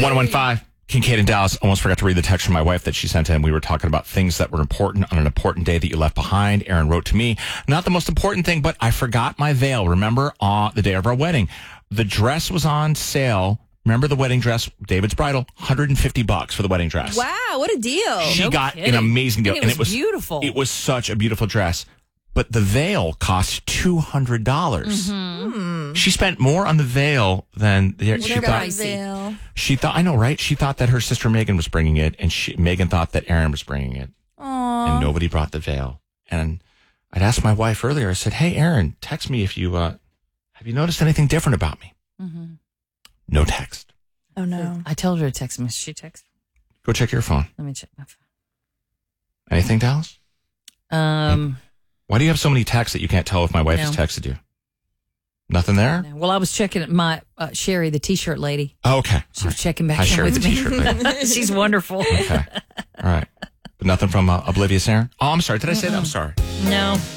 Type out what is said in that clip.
115. Kincaid in Dallas. Almost forgot to read the text from my wife that she sent in. We were talking about things that were important on an important day that you left behind. Aaron wrote to me, not the most important thing, but I forgot my veil. Remember, on the day of our wedding, the dress was on sale. Remember the wedding dress, David's bridal, $150 for the wedding dress. Wow, what a deal. She got an amazing deal. And it was beautiful. It was such a beautiful dress. But the veil cost $200. Mm-hmm. She spent more on the veil than she thought. She thought, I know, right? She thought that her sister Megan was bringing it, and Megan thought that Aaron was bringing it. Aww. And nobody brought the veil. And I'd asked my wife earlier. I said, "Hey, Aaron, text me if you have you noticed anything different about me?" Mm-hmm. No text. Oh no! I told her to text me. She texted. Go check your phone. Let me check my phone. Anything, Dallas? Why do you have so many texts that you can't tell if my wife has texted you? Nothing there? No. Well, I was checking my Sherry, the T-shirt lady. Oh, okay. She was checking back Hi, in Sherry, with the me. T-shirt lady. She's wonderful. Okay. All right. But nothing from Oblivious Aaron? Oh, I'm sorry. Did I say that? I'm sorry. No.